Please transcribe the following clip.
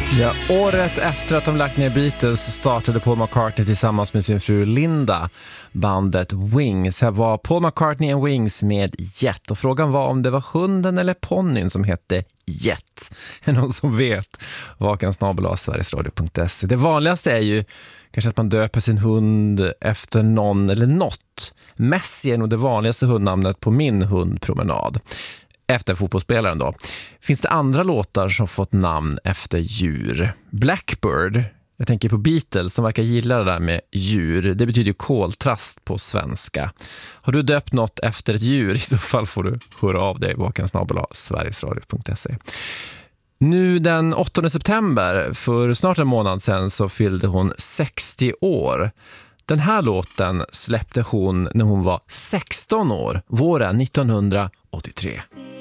Ja, året efter att de lagt ner Beatles startade Paul McCartney tillsammans med sin fru Linda bandet Wings. Här var Paul McCartney and Wings med Jet. Och frågan var om det var hunden eller ponnyn som hette Jet. Är någon som vet? vakan@sverigesradio.se. Det vanligaste är ju kanske att man döper sin hund efter någon eller något. Messi är nog det vanligaste hundnamnet på min hundpromenad. Efter fotbollsspelaren då. Finns det andra låtar som fått namn efter djur? Blackbird, jag tänker på Beatles, de verkar gilla det där med djur. Det betyder ju koltrast på svenska. Har du döpt något efter ett djur? I så fall får du höra av dig. vakan@sverigesradio.se. Nu den 8 september, för snart en månad sedan, så fyllde hon 60 år. Den här låten släppte hon när hon var 16 år, våren 1983.